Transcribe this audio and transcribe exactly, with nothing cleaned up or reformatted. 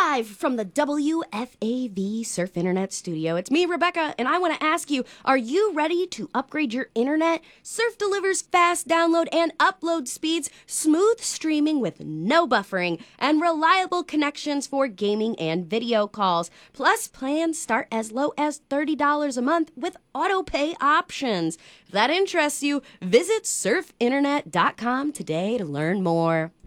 Live from the W F A V Surf Internet Studio. It's me, Rebecca, and I want to ask you, are you ready to upgrade your internet? Surf delivers fast download and upload speeds, smooth streaming with no buffering, and reliable connections for gaming and video calls. Plus, plans start as low as thirty dollars a month with auto pay options. If that interests you, visit surf internet dot com today to learn more.